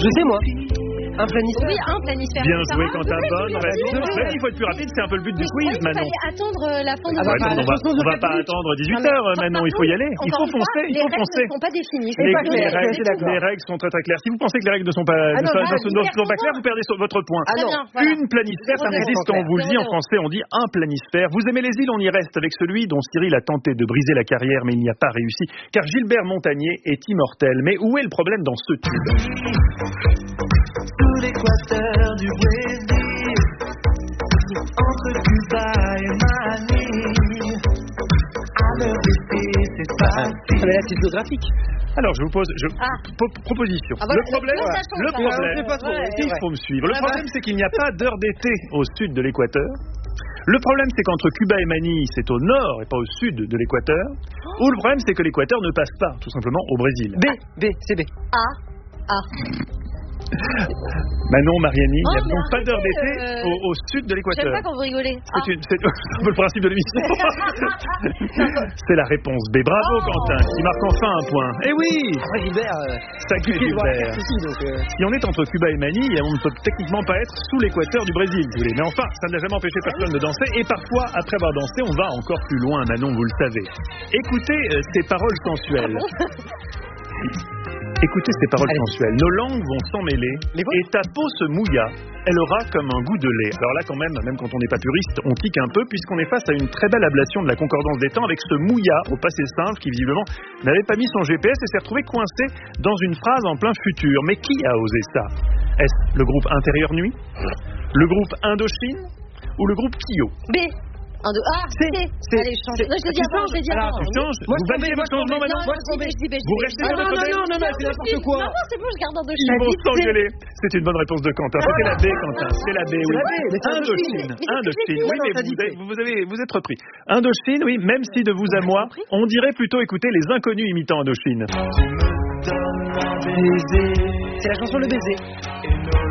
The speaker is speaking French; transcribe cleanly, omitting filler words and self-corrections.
Je sais, moi. Un planisphère. Oui, un planisphère. Bien joué, Quentin. Bonne réponse. Il faut être plus rapide, c'est un peu le but du quiz, Manon. Il fallait attendre la fin de on va pas attendre 18h, Manon, il faut y aller. Il faut foncer, il faut foncer. Les règles ne sont pas définies. Les règles sont très très claires. Si vous pensez que les règles ne sont pas claires, vous perdez votre point. Une planisphère, ça résiste quand on vous le dit en français, on dit un planisphère. Vous aimez les îles, on y reste avec celui dont Cyril a tenté de briser la carrière, mais il n'y a pas réussi, car Gilbert Montagnier est immortel. Mais où est le problème dans ce tube? Sous l'équateur du Brésil, entre Cuba et Manille, à l'heure d'été, c'est facile. Ça va être géographique. Alors, je vous pose proposition. Le problème, il faut me suivre. Le problème, c'est qu'il n'y a pas d'heure d'été au sud de l'équateur. Le problème, c'est qu'entre Cuba et Manille, c'est au nord et pas au sud de l'équateur. Ou le problème, c'est que l'équateur ne passe pas, tout simplement, au Brésil. C'est B. Manon, Mariani, il n'y a donc pas d'heure d'été au sud de l'équateur. J'aime pas quand vous rigolez. C'est un peu le principe de l'émission. C'est la réponse B. Bravo, Quentin, qui marque enfin un point. Eh oui, Gilbert, sacré Gilbert. Si on est entre Cuba et Manille, on ne peut techniquement pas être sous l'équateur du Brésil, si vous voulez. Mais enfin, ça n'a jamais empêché personne de danser. Et parfois, après avoir dansé, on va encore plus loin, Manon, vous le savez. Écoutez ces paroles sensuelles. Écoutez ces paroles sensuelles. Nos langues vont s'emmêler et ta peau se mouilla. Elle aura comme un goût de lait. Alors là, quand même quand on n'est pas puriste, on tique un peu puisqu'on est face à une très belle ablation de la concordance des temps avec ce mouilla au passé simple qui visiblement n'avait pas mis son GPS et s'est retrouvé coincé dans une phrase en plein futur. Mais qui a osé ça? Est-ce le groupe Intérieur Nuit? Le groupe Indochine? Ou le groupe Kyo? B. C. Allez, change. Non, je l'ai dit avant. Vous validez votre changement maintenant? Vous restez sur votre B? Non, c'est n'importe quoi. Non, c'est bon, je garde Indochine. Ils vont s'engueuler. C'est une bonne réponse de Quentin. C'était la B, Quentin. C'est la B, oui. Indochine. Oui, mais vous êtes repris. Indochine, oui, même si de vous à moi, on dirait plutôt écouter les inconnus imitant Indochine. C'est la chanson Le Baiser.